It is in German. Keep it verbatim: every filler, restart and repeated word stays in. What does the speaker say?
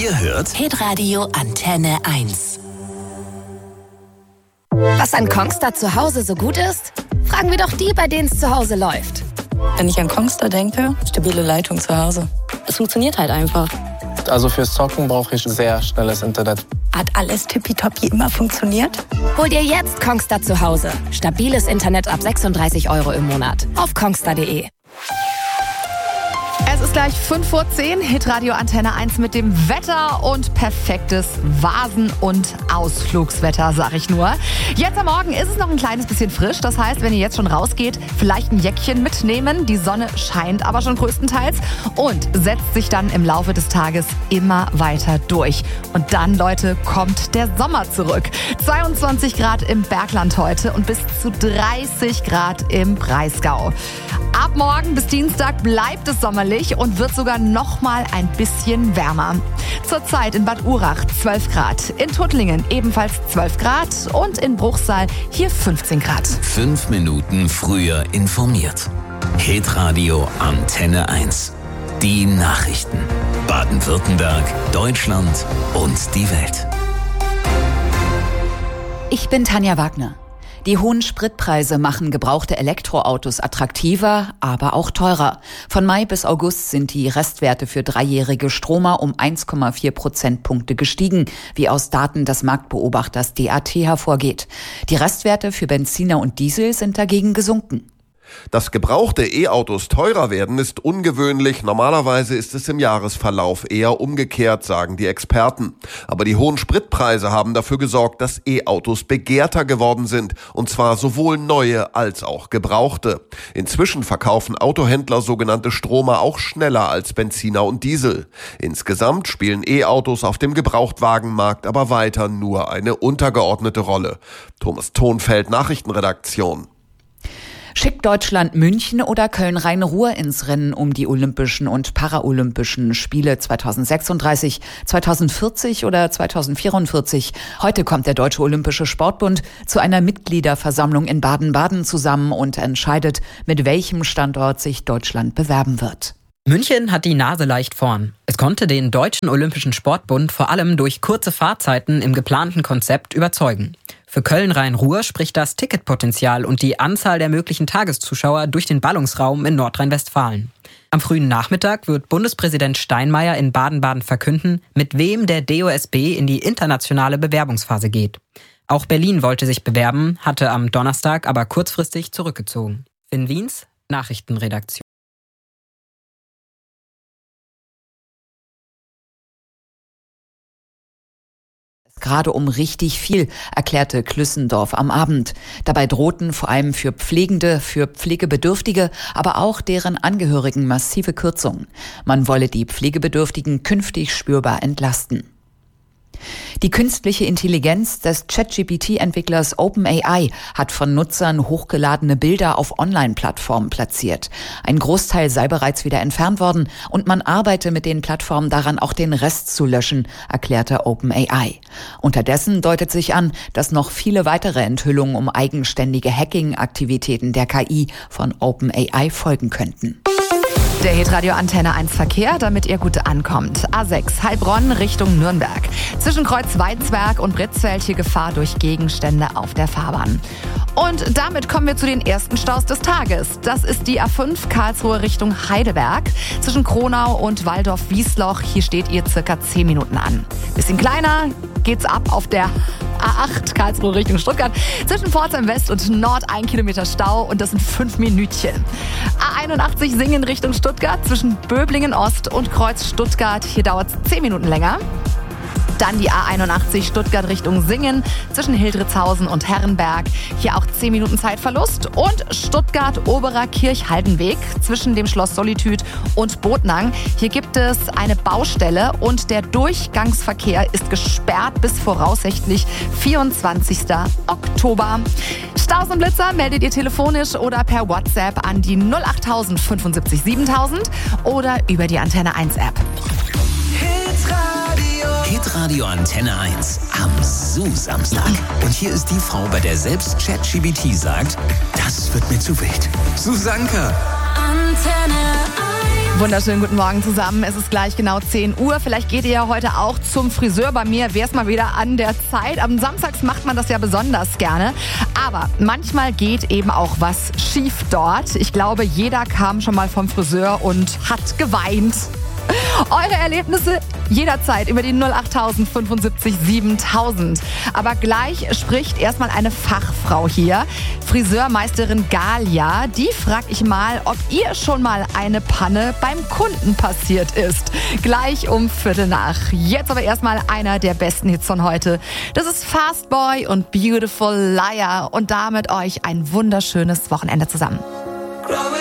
Ihr hört Hitradio Antenne eins. Was an Kongstar zu Hause so gut ist? Fragen wir doch die, bei denen es zu Hause läuft. Wenn ich an Kongstar denke, stabile Leitung zu Hause. Es funktioniert halt einfach. Also fürs Zocken brauche ich sehr schnelles Internet. Hat alles tippitoppi immer funktioniert? Hol dir jetzt Kongstar zu Hause. Stabiles Internet ab sechsunddreißig Euro im Monat. Auf kongstar punkt de. Es ist gleich fünf vor zehn, Hitradio Antenne eins mit dem Wetter und perfektes Vasen- und Ausflugswetter, sag ich nur. Jetzt am Morgen ist es noch ein kleines bisschen frisch. Das heißt, wenn ihr jetzt schon rausgeht, vielleicht ein Jäckchen mitnehmen. Die Sonne scheint aber schon größtenteils und setzt sich dann im Laufe des Tages immer weiter durch. Und dann, Leute, kommt der Sommer zurück. zweiundzwanzig Grad im Bergland heute und bis zu dreißig Grad im Breisgau. Ab morgen bis Dienstag bleibt es sommerlich und wird sogar noch mal ein bisschen wärmer. Zurzeit in Bad Urach zwölf Grad, in Tuttlingen ebenfalls zwölf Grad und in Bruchsal hier fünfzehn Grad. Fünf Minuten früher informiert. Hitradio Antenne eins. Die Nachrichten. Baden-Württemberg, Deutschland und die Welt. Ich bin Tanja Wagner. Die hohen Spritpreise machen gebrauchte Elektroautos attraktiver, aber auch teurer. Von Mai bis August sind die Restwerte für dreijährige Stromer um eins Komma vier Prozentpunkte gestiegen, wie aus Daten des Marktbeobachters D A T hervorgeht. Die Restwerte für Benziner und Diesel sind dagegen gesunken. Dass gebrauchte E-Autos teurer werden, ist ungewöhnlich. Normalerweise ist es im Jahresverlauf eher umgekehrt, sagen die Experten. Aber die hohen Spritpreise haben dafür gesorgt, dass E-Autos begehrter geworden sind. Und zwar sowohl neue als auch gebrauchte. Inzwischen verkaufen Autohändler sogenannte Stromer auch schneller als Benziner und Diesel. Insgesamt spielen E-Autos auf dem Gebrauchtwagenmarkt aber weiter nur eine untergeordnete Rolle. Thomas Thonfeld, Nachrichtenredaktion. Schickt Deutschland München oder Köln-Rhein-Ruhr ins Rennen um die Olympischen und Paralympischen Spiele zweitausendsechsunddreißig, zweitausendvierzig oder zweitausendvierundvierzig? Heute kommt der Deutsche Olympische Sportbund zu einer Mitgliederversammlung in Baden-Baden zusammen und entscheidet, mit welchem Standort sich Deutschland bewerben wird. München hat die Nase leicht vorn. Es konnte den Deutschen Olympischen Sportbund vor allem durch kurze Fahrzeiten im geplanten Konzept überzeugen. Für Köln-Rhein-Ruhr spricht das Ticketpotenzial und die Anzahl der möglichen Tageszuschauer durch den Ballungsraum in Nordrhein-Westfalen. Am frühen Nachmittag wird Bundespräsident Steinmeier in Baden-Baden verkünden, mit wem der D O S B in die internationale Bewerbungsphase geht. Auch Berlin wollte sich bewerben, hatte am Donnerstag aber kurzfristig zurückgezogen. Finn Wiens, Nachrichtenredaktion. Gerade um richtig viel, erklärte Klüssendorf am Abend. Dabei drohten vor allem für Pflegende, für Pflegebedürftige, aber auch deren Angehörigen massive Kürzungen. Man wolle die Pflegebedürftigen künftig spürbar entlasten. Die künstliche Intelligenz des ChatGPT-Entwicklers OpenAI hat von Nutzern hochgeladene Bilder auf Online-Plattformen platziert. Ein Großteil sei bereits wieder entfernt worden und man arbeite mit den Plattformen daran, auch den Rest zu löschen, erklärte OpenAI. Unterdessen deutet sich an, dass noch viele weitere Enthüllungen um eigenständige Hacking-Aktivitäten der K I von OpenAI folgen könnten. Der Hitradio Antenne eins Verkehr, damit ihr gut ankommt. A sechs Heilbronn Richtung Nürnberg. Zwischen Kreuzweidsberg und Britzfeld hier Gefahr durch Gegenstände auf der Fahrbahn. Und damit kommen wir zu den ersten Staus des Tages. Das ist die A fünf Karlsruhe Richtung Heidelberg. Zwischen Kronau und Waldorf-Wiesloch. Hier steht ihr circa zehn Minuten an. Bisschen kleiner geht's ab auf der A acht Karlsruhe Richtung Stuttgart. Zwischen Pforzheim West und Nord ein Kilometer Stau und das sind fünf Minütchen. A einundachtzig Singen Richtung Stuttgart. Zwischen Böblingen Ost und Kreuz Stuttgart. Hier dauert es zehn Minuten länger. Dann die A einundachtzig Stuttgart Richtung Singen zwischen Hildritzhausen und Herrenberg. Hier auch zehn Minuten Zeitverlust. Und Stuttgart-Oberer Kirchhaldenweg zwischen dem Schloss Solitude und Botnang. Hier gibt es eine Baustelle und der Durchgangsverkehr ist gesperrt bis voraussichtlich vierundzwanzigsten Oktober. Staus und Blitzer meldet ihr telefonisch oder per WhatsApp an die null acht null fünf siebentausend oder über die Antenne eins App. Hitradio Antenne eins am Zoo-Samstag. Und hier ist die Frau, bei der selbst ChatGPT sagt, das wird mir zu wild. Susanka. Antenne eins. Wunderschönen guten Morgen zusammen. Es ist gleich genau zehn Uhr. Vielleicht geht ihr ja heute auch zum Friseur. Bei mir wäre es mal wieder an der Zeit. Am Samstags macht man das ja besonders gerne. Aber manchmal geht eben auch was schief dort. Ich glaube, jeder kam schon mal vom Friseur und hat geweint. Eure Erlebnisse jederzeit über die null acht fünfundsiebzig siebentausend. Aber gleich spricht erstmal eine Fachfrau hier, Friseurmeisterin Galia. Die frag ich mal, ob ihr schon mal eine Panne beim Kunden passiert ist. Gleich um Viertel nach. Jetzt aber erstmal einer der besten Hits von heute. Das ist Fast Boy und Beautiful Liar. Und damit euch ein wunderschönes Wochenende zusammen.